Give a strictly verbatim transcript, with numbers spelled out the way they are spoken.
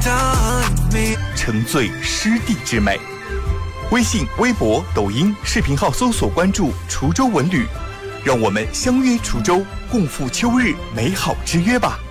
沉醉湿地之美。微信、微博、抖音视频号搜索关注滁州文旅，让我们相约滁州，共赴秋日美好之约吧。